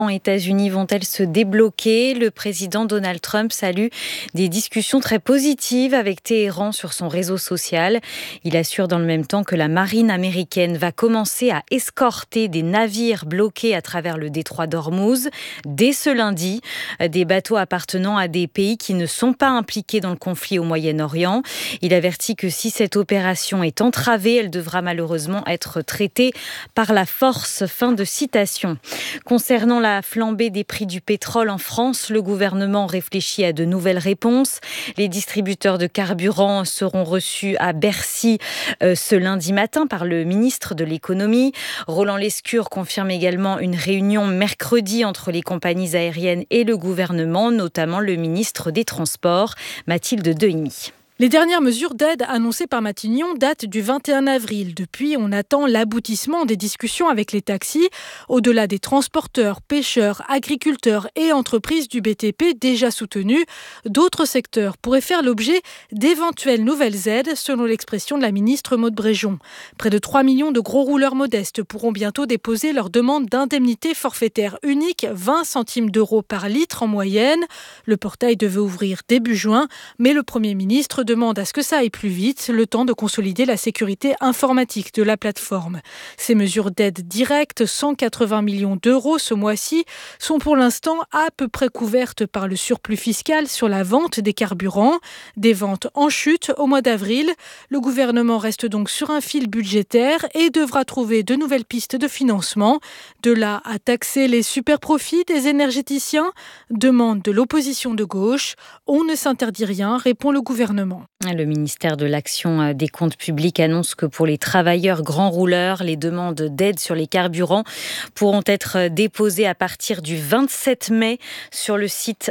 aux États-Unis vont-elles se débloquer ? Le président Donald Trump salue des discussions très positives avec Téhéran sur son réseau social. Il assure dans le même temps que la marine américaine va commencer à escorter des navires bloqués à travers le détroit d'Ormuz dès ce lundi. Des bateaux appartenant à des pays qui ne sont pas impliqués dans le conflit au Moyen-Orient. Il avertit que si cette opération est entravée, elle devra malheureusement être traitée par la force. Fin de citation. Concernant la flambée des prix du pétrole en France, le gouvernement réfléchit à de nouvelles réponses. Les distributeurs de carburant seront reçus à Bercy ce lundi matin par le ministre de l'économie. Roland Lescure confirme également une réunion mercredi entre les compagnies aériennes et le gouvernement, notamment le ministre des Transports, Mathilde Dehimi. Les dernières mesures d'aide annoncées par Matignon datent du 21 avril. Depuis, on attend l'aboutissement des discussions avec les taxis. Au-delà des transporteurs, pêcheurs, agriculteurs et entreprises du BTP déjà soutenus, d'autres secteurs pourraient faire l'objet d'éventuelles nouvelles aides, selon l'expression de la ministre Maud Bréjon. Près de 3 millions de gros rouleurs modestes pourront bientôt déposer leur demande d'indemnité forfaitaire unique, 20 centimes d'euros par litre en moyenne. Le portail devait ouvrir début juin, mais le Premier ministre demande à ce que ça aille plus vite, le temps de consolider la sécurité informatique de la plateforme. Ces mesures d'aide directe, 180 millions d'euros ce mois-ci, sont pour l'instant à peu près couvertes par le surplus fiscal sur la vente des carburants. Des ventes en chute au mois d'avril. Le gouvernement reste donc sur un fil budgétaire et devra trouver de nouvelles pistes de financement. De là à taxer les super-profits des énergéticiens, demande de l'opposition de gauche. On ne s'interdit rien, répond le gouvernement. Le ministère de l'Action des Comptes Publics annonce que pour les travailleurs grands rouleurs, les demandes d'aide sur les carburants pourront être déposées à partir du 27 mai sur le site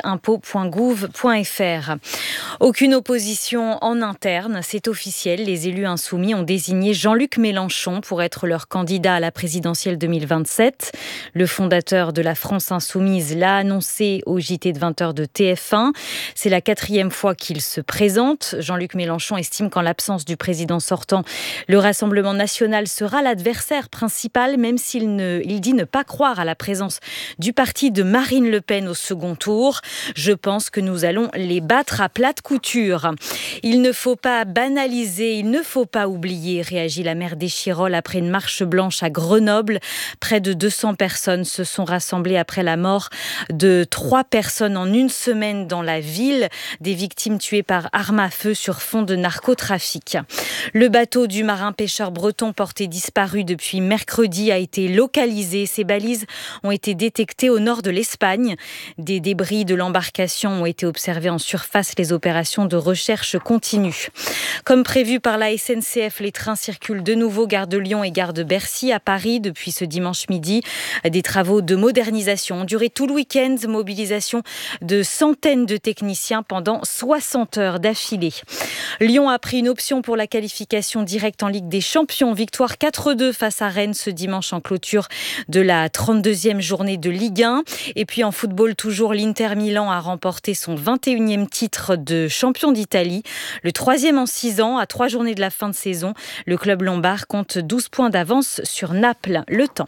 impôts.gouv.fr. Aucune opposition en interne, c'est officiel. Les élus insoumis ont désigné Jean-Luc Mélenchon pour être leur candidat à la présidentielle 2027. Le fondateur de la France Insoumise l'a annoncé au JT de 20h de TF1. C'est la 4e fois qu'il se présente. Jean-Luc Mélenchon estime qu'en l'absence du président sortant, le Rassemblement national sera l'adversaire principal, même il dit ne pas croire à la présence du parti de Marine Le Pen au second tour. Je pense que nous allons les battre à plate couture. Il ne faut pas banaliser, il ne faut pas oublier, réagit la maire d'Échirolles après une marche blanche à Grenoble. Près de 200 personnes se sont rassemblées après la mort de 3 personnes en une semaine dans la ville. Des victimes tuées par arme à feu sur fond de narcotrafic. Le bateau du marin pêcheur breton porté disparu depuis mercredi a été localisé. Ses balises ont été détectées au nord de l'Espagne. Des débris de l'embarcation ont été observés en surface. Les opérations de recherche continuent. Comme prévu par la SNCF, les trains circulent de nouveau gare de Lyon et gare de Bercy à Paris depuis ce dimanche midi. Des travaux de modernisation ont duré tout le week-end. Mobilisation de centaines de techniciens pendant 60 heures d'affilée. Lyon a pris une option pour la qualification directe en Ligue des Champions. Victoire 4-2 face à Rennes ce dimanche en clôture de la 32e journée de Ligue 1. Et puis en football, toujours l'Inter Milan a remporté son 21e titre de champion d'Italie. Le 3e en 6 ans, à 3 journées de la fin de saison. Le club lombard compte 12 points d'avance sur Naples. Le temps.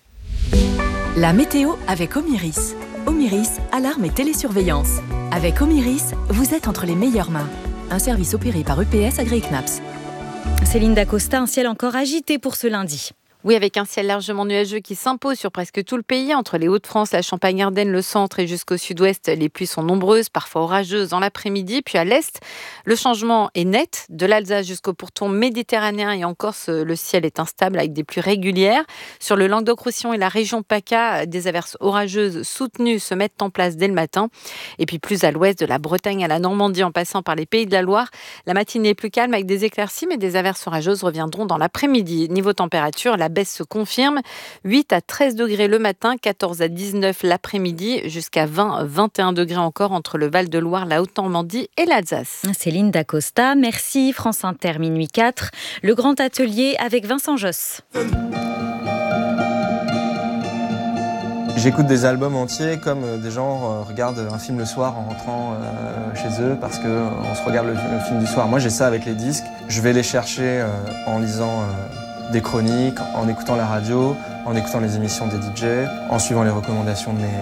La météo avec Omiris. Omiris, alarme et télésurveillance. Avec Omiris, vous êtes entre les meilleures mains. Un service opéré par EPS agréé CNAPS. Céline Dacosta, un ciel encore agité pour ce lundi. Oui, avec un ciel largement nuageux qui s'impose sur presque tout le pays. Entre les Hauts-de-France, la Champagne-Ardenne, le centre et jusqu'au sud-ouest, les pluies sont nombreuses, parfois orageuses dans l'après-midi. Puis à l'est, le changement est net. De l'Alsace jusqu'au pourtour méditerranéen et en Corse, le ciel est instable avec des pluies régulières. Sur le Languedoc-Roussillon et la région PACA, des averses orageuses soutenues se mettent en place dès le matin. Et puis plus à l'ouest, de la Bretagne à la Normandie en passant par les Pays de la Loire, la matinée est plus calme avec des éclaircies, mais des averses orageuses reviendront dans l'après-midi. Niveau température, la baisse se confirme. 8 à 13 degrés le matin, 14 à 19 l'après-midi, jusqu'à 20-21 degrés encore entre le Val-de-Loire, la Haute-Normandie et l'Alsace. Céline Dacosta, merci. France Inter, minuit 4. Le grand atelier avec Vincent Josse. J'écoute des albums entiers comme des gens regardent un film le soir en rentrant chez eux parce qu'on se regarde le film du soir. Moi j'ai ça avec les disques. Je vais les chercher en lisant des chroniques, en écoutant la radio, en écoutant les émissions des DJ, en suivant les recommandations de